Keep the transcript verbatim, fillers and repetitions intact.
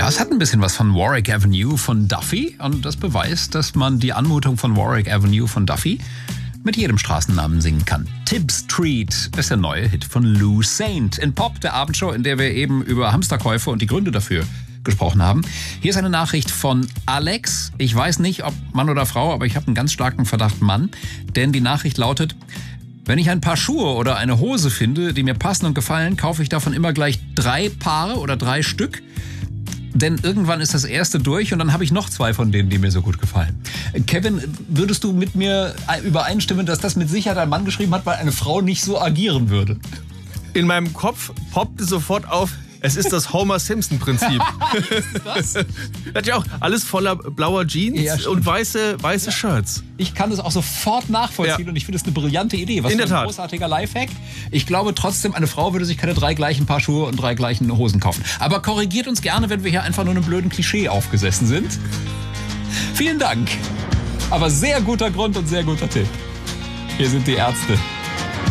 Ja, es hat ein bisschen was von Warwick Avenue von Duffy und das beweist, dass man die Anmutung von Warwick Avenue von Duffy mit jedem Straßennamen singen kann. Tib Street ist der neue Hit von Lou Saint in Pop, der Abendshow, in der wir eben über Hamsterkäufe und die Gründe dafür gesprochen haben. Hier ist eine Nachricht von Alex. Ich weiß nicht, ob Mann oder Frau, aber ich habe einen ganz starken Verdacht Mann, denn die Nachricht lautet: Wenn ich ein paar Schuhe oder eine Hose finde, die mir passen und gefallen, kaufe ich davon immer gleich drei Paare oder drei Stück. Denn irgendwann ist das erste durch und dann habe ich noch zwei von denen, die mir so gut gefallen. Kevin, würdest du mit mir übereinstimmen, dass das mit Sicherheit ein Mann geschrieben hat, weil eine Frau nicht so agieren würde? In meinem Kopf poppte sofort auf, es ist das Homer Simpson-Prinzip. Was? Er hat ja auch alles voller blauer Jeans Ja, und weiße, weiße Ja. Shirts. Ich kann das auch sofort nachvollziehen Ja. und ich finde es eine brillante Idee. Was In für der ein Tat. großartiger Lifehack. Ich glaube trotzdem, eine Frau würde sich keine drei gleichen Paar Schuhe und drei gleichen Hosen kaufen. Aber korrigiert uns gerne, wenn wir hier einfach nur einem blöden Klischee aufgesessen sind. Vielen Dank. Aber sehr guter Grund und sehr guter Tipp. Hier sind die Ärzte.